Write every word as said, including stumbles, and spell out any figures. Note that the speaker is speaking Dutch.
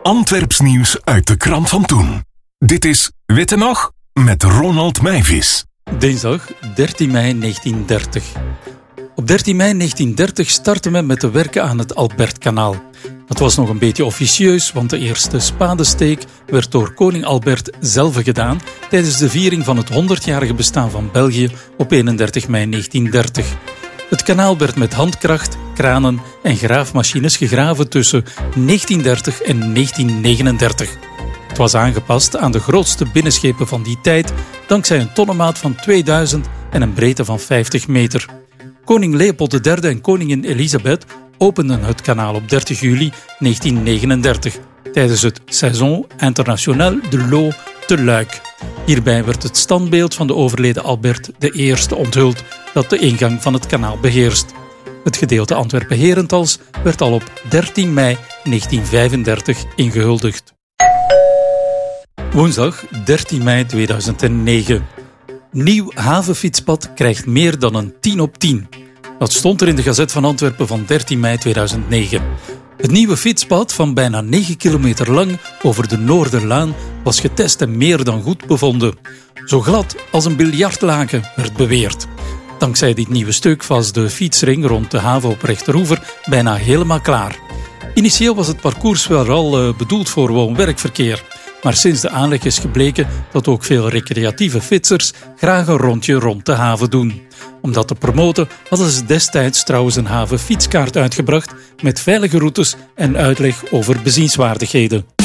Antwerps nieuws uit de krant van toen. Dit is Witte nog met Ronald Meijvis. Dinsdag dertien mei negentien dertig. Op dertien mei negentien dertig startte men met de werken aan het Albertkanaal. Dat was nog een beetje officieus, want de eerste spadesteek werd door koning Albert zelf gedaan tijdens de viering van het honderdjarige bestaan van België op eenendertig mei negentien dertig. Het kanaal werd met handkracht, kranen en graafmachines gegraven tussen negentien dertig en negentien negenendertig. Het was aangepast aan de grootste binnenschepen van die tijd, dankzij een tonnenmaat van tweeduizend en een breedte van vijftig meter. Koning Leopold de derde en koningin Elisabeth openden het kanaal op dertig juli negentien negenendertig tijdens het Saison International de l'Eau te Luik. Hierbij werd het standbeeld van de overleden Albert de Eerste onthuld dat de ingang van het kanaal beheerst. Het gedeelte Antwerpen-Herentals werd al op dertien mei negentien vijfendertig ingehuldigd. Woensdag dertien mei tweeduizend negen. Nieuw havenfietspad krijgt meer dan een tien op tien. Dat stond er in de Gazet van Antwerpen van dertien mei tweeduizend negen. Het nieuwe fietspad van bijna negen kilometer lang over de Noorderlaan was getest en meer dan goed bevonden. Zo glad als een biljartlaken werd beweerd. Dankzij dit nieuwe stuk was de fietsring rond de haven op Rechteroever bijna helemaal klaar. Initieel was het parcours vooral uh, bedoeld voor woon-werkverkeer. Maar sinds de aanleg is gebleken dat ook veel recreatieve fietsers graag een rondje rond de haven doen. Om dat te promoten hadden ze destijds trouwens een havenfietskaart uitgebracht met veilige routes en uitleg over bezienswaardigheden.